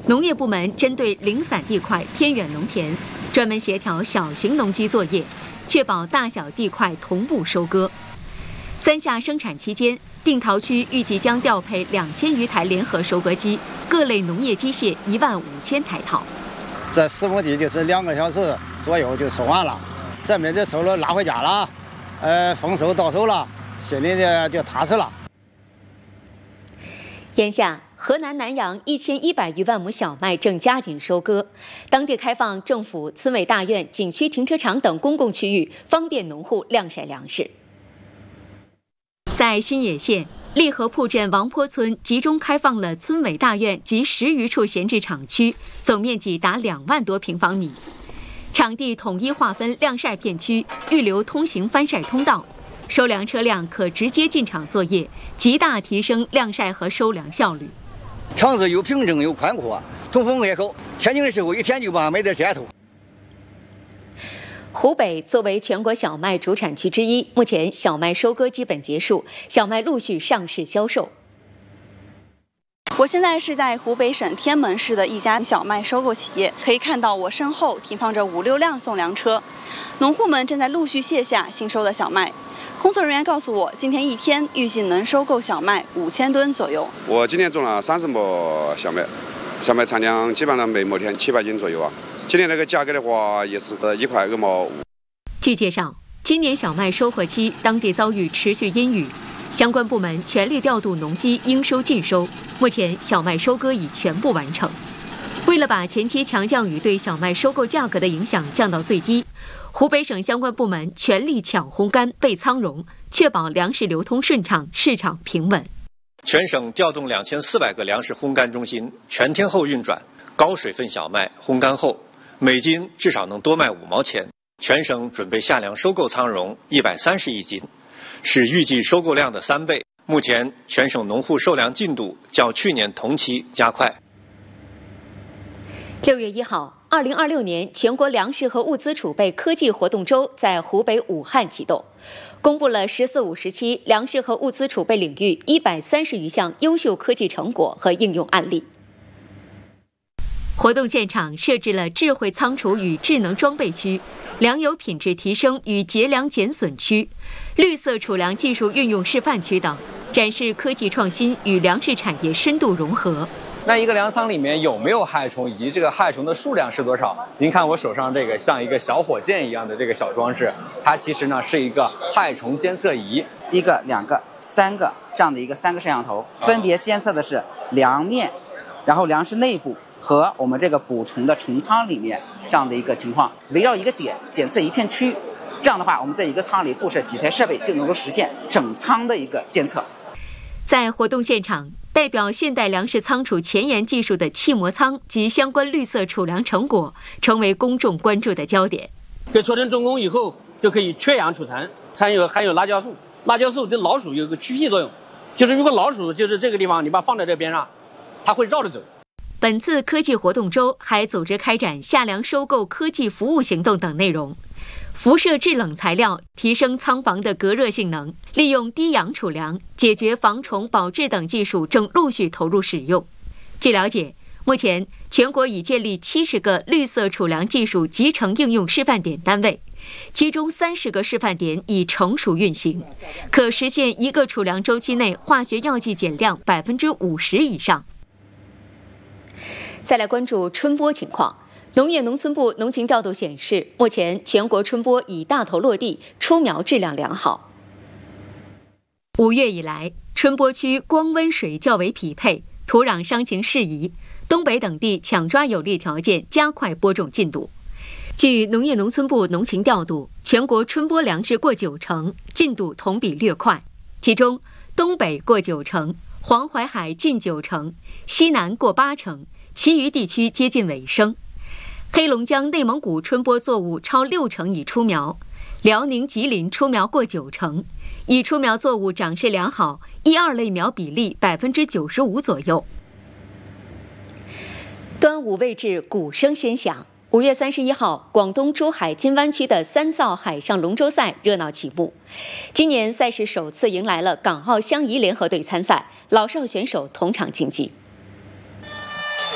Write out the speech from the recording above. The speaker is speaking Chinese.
农业部门针对零散地块、偏远农田，专门协调小型农机作业，确保大小地块同步收割。三下生产期间，定陶区预计将调配2000余台联合收割机，各类农业机械15000台套。 这10亩地就是2个小时左右就收完了，咱们这收了拿回家了，丰收到手了，心里的就踏实了。 眼下，河南南阳1100余万亩小麦正加紧收割，当地开放政府、村委大院、景区停车场等公共区域，方便农户晾晒粮食。在新野县利河铺镇王坡村，集中开放了村委大院及10余处闲置厂区，总面积达2万多平方米。场地统一划分晾晒片区，预留通行翻晒通道。收粮车辆可直接进场作业，极大提升晾晒和收粮效率。 场子又平整又宽阔，通风开口，天晴的时候一天就把没得晒透。 湖北作为全国小麦主产区之一，目前小麦收割基本结束，小麦陆续上市销售。 我现在是在湖北省天门市的一家小麦收购企业，可以看到我身后停放着5、6辆送粮车，农户们正在陆续卸下新收的小麦。工作人员告诉我，今天一天预计能收购小麦5000吨左右。 我今年种了30亩小麦，小麦产量基本上每亩田700斤左右啊。今年那个价格的话，也是1块2毛5。 据介绍，今年小麦收获期，当地遭遇持续阴雨，相关部门全力调度农机应收尽收。目前小麦收割已全部完成。为了把前期强降雨对小麦收购价格的影响降到最低，湖北省相关部门全力抢烘干、备仓容，确保粮食流通顺畅、市场平稳。 全省调动2400个粮食烘干中心，全天候运转。高水分小麦烘干后，每斤至少能多卖5毛钱。全省准备下粮收购仓容130亿斤，是预计收购量的3倍。目前，全省农户收粮进度较去年同期加快。 6月1号，2026年全国粮食和物资储备科技活动周在湖北武汉启动，公布了“14、50期粮食和物资储备领域130余项优秀科技成果和应用案例。活动现场设置了智慧仓储与智能装备区、粮油品质提升与节粮减损区、绿色储粮技术运用示范区等，展示科技创新与粮食产业深度融合。 那一个粮仓里面有没有害虫，以及这个害虫的数量是多少？您看我手上这个像一个小火箭一样的这个小装置，它其实呢是一个害虫监测仪 ，1个、2个、3个这样的一个3个摄像头，分别监测的是粮面，然后粮食内部和我们这个捕虫的虫仓里面这样的一个情况，围绕一个点检测一片区。这样的话，我们在一个仓里布设几台设备，就能够实现整仓的一个监测。 在活动现场，代表现代粮食仓储前沿技术的气膜仓及相关绿色储粮成果，成为公众关注的焦点。 给做成重工以后，就可以缺氧储藏，含有辣椒素。辣椒素对老鼠有一个驱避作用，就是如果老鼠就是这个地方，你把它放在这边上，它会绕着走。 本次科技活动周还组织开展下粮收购科技服务行动等内容。辐射制冷材料提升仓房的隔热性能，利用低氧储粮解决防虫保质等技术正陆续投入使用。据了解，目前全国已建立70个绿色储粮技术集成应用示范点单位，其中30个示范点已成熟运行，可实现一个储粮周期内化学药剂减量50%以上。再来关注春播情况。农业农村部农情调度显示，目前全国春播已大头落地，出苗质量良好。5月以来，春播区光温水较为匹配，土壤伤情适宜，东北等地抢抓有利条件，加快播种进度。据农业农村部农情调度，全国春播粮食过90%，进度同比略快，其中东北过90%，黄淮海近90%，西南过80%，其余地区接近尾声。黑龙江、内蒙古春播作物超60%已出苗，辽宁、吉林出苗过90%，已出苗作物长势良好，1、2类苗比例95%左右。端午未至，鼓声先响。5月31号，广东珠海金湾区的3灶海上龙舟赛热闹启幕。今年赛事首次迎来了港澳湘彝联合队参赛，老少选手同场竞技。